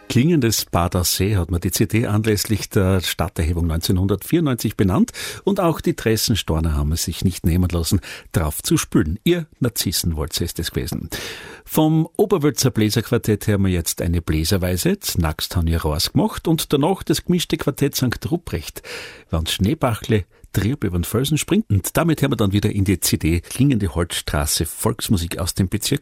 Klingendes Badersee hat man die CD anlässlich der Stadterhebung 1994 benannt und auch die Dressenstorner haben es sich nicht nehmen lassen, drauf zu spülen. Ihr Narzissenwalzer ist es gewesen. Vom Oberwölzer Bläserquartett haben wir jetzt eine Bläserweise, zunächst haben wir Rohrs gemacht und danach das gemischte Quartett St. Ruprecht. Wenn's Schneebachle Trieb über den Felsen springt. Und damit hören wir dann wieder in die CD Klingende Holzstraße, Volksmusik aus dem Bezirk